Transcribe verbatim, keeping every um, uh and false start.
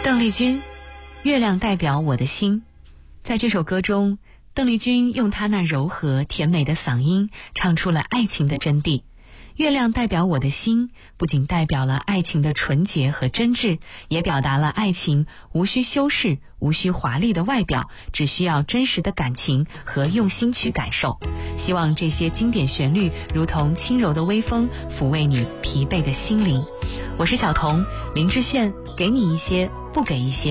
邓丽君，月亮代表我的心。在这首歌中，邓丽君用她那柔和甜美的嗓音唱出了爱情的真谛。月亮代表我的心，不仅代表了爱情的纯洁和真挚，也表达了爱情无需修饰、无需华丽的外表，只需要真实的感情和用心去感受。希望这些经典旋律如同轻柔的微风，抚慰你疲惫的心灵。我是小彤，林志炫，给你一些，不给一些。